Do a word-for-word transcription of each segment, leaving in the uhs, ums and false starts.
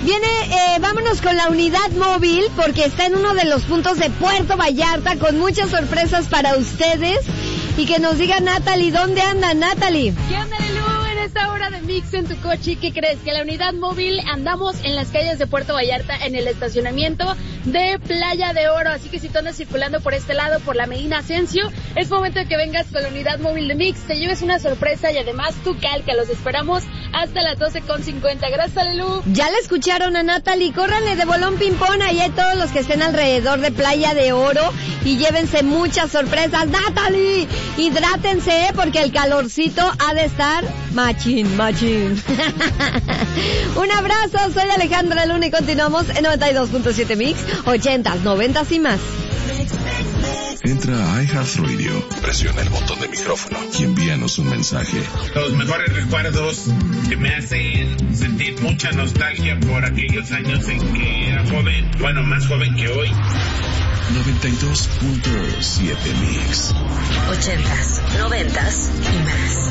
Viene, eh, vámonos con la unidad móvil, porque está en uno de los puntos de Puerto Vallarta con muchas sorpresas para ustedes. Y que nos diga Natalie, ¿dónde anda Natalie? ¿Qué onda, Lelu? En esta hora de Mix en tu coche, ¿qué crees? Que la unidad móvil andamos en las calles de Puerto Vallarta, en el estacionamiento de Playa de Oro. Así que si tú andas circulando por este lado, por la Medina Asensio, es momento de que vengas con la unidad móvil de Mix, te lleves una sorpresa y además tu calca. Los esperamos hasta las doce con cincuenta. Gracias, Lelu. Ya le escucharon a Natalie, córranle de bolón ping-pong ahí a todos los que estén alrededor de Playa de Oro y llévense muchas sorpresas. Natalie, hidrátense, ¿eh? Porque el calorcito ha de estar machín, machín. Un abrazo, soy Alejandra Luna y continuamos en noventa y dos punto siete Mix, ochentas, noventas y más. Entra a iHeartRadio, presiona el botón de micrófono y envíanos un mensaje. Los mejores recuerdos que me hacen sentir mucha nostalgia por aquellos años en que era joven, bueno, más joven que hoy. noventa y dos punto siete Mix. Ochentas, noventas y más.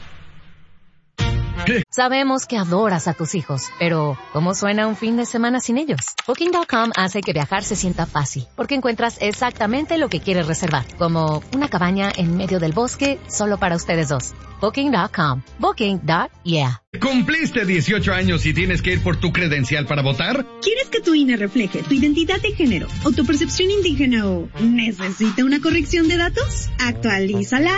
Sabemos que adoras a tus hijos, pero ¿cómo suena un fin de semana sin ellos? Booking punto com hace que viajar se sienta fácil, porque encuentras exactamente lo que quieres reservar, como una cabaña en medio del bosque solo para ustedes dos. Booking punto com. Booking. Yeah. ¿Cumpliste dieciocho años y tienes que ir por tu credencial para votar? ¿Quieres que tu I N E refleje tu identidad de género o tu percepción indígena o necesita una corrección de datos? ¡Actualízala!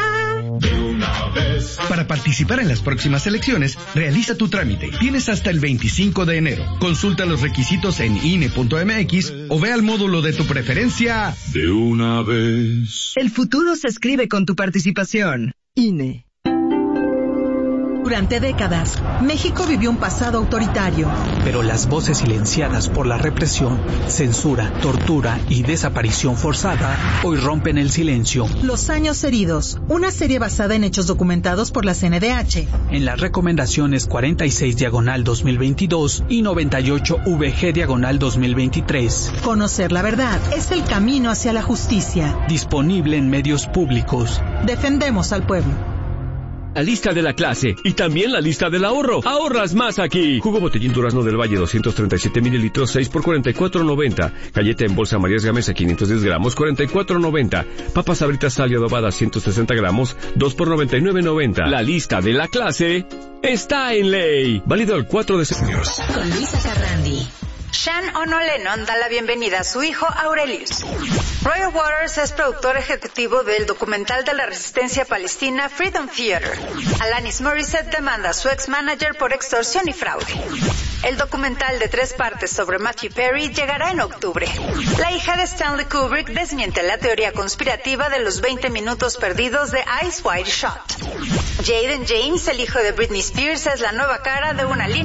Para participar en las próximas elecciones, realiza tu trámite. Tienes hasta el veinticinco de enero. Consulta los requisitos en I N E punto M X o ve al módulo de tu preferencia. De una vez. El futuro se escribe con tu participación. I N E. Durante décadas, México vivió un pasado autoritario. Pero las voces silenciadas por la represión, censura, tortura y desaparición forzada hoy rompen el silencio. Los años heridos, una serie basada en hechos documentados por la C N D H. En las recomendaciones cuarenta y seis diagonal dos mil veintidós y noventa y ocho V G diagonal dos mil veintitrés. Conocer la verdad es el camino hacia la justicia. Disponible en medios públicos. Defendemos al pueblo. La lista de la clase y también la lista del ahorro. Ahorras más aquí. Jugo Botellín Durazno del Valle doscientos treinta y siete mililitros, seis por cuarenta y cuatro noventa. Galleta en bolsa Marías Gamesa quinientos diez gramos, cuarenta y cuatro noventa. Papas Sabritas Sal y Adobada ciento sesenta gramos, dos por noventa y nueve noventa. La lista de la clase está en ley. Válido el cuatro de septiembre. Con Luisa Carrandi. Sean Ono Lennon da la bienvenida a su hijo Aurelius. Roy Waters es productor ejecutivo del documental de la resistencia palestina Freedom Theater. Alanis Morissette demanda a su ex-manager por extorsión y fraude. El documental de tres partes sobre Matthew Perry llegará en octubre. La hija de Stanley Kubrick desmiente la teoría conspirativa de los veinte minutos perdidos de Eyes Wide Shut. Jaden James, el hijo de Britney Spears, es la nueva cara de una línea